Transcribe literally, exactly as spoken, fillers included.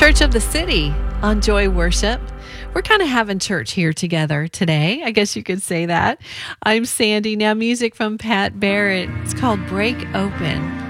Church of the City on Joy Worship. We're kind of having church here together today. I guess you could say that. I'm Sandy. Now music from Pat Barrett. It's called Break Open.